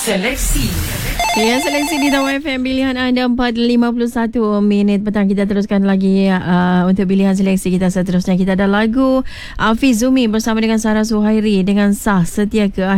Seleksi. Ya, seleksi di Tawai FM pilihan anda 4.51 minit petang. Kita teruskan lagi untuk pilihan seleksi kita seterusnya. Kita ada lagu Hafiz Zumi bersama dengan Sarah Suhairi dengan Sah Setia Ke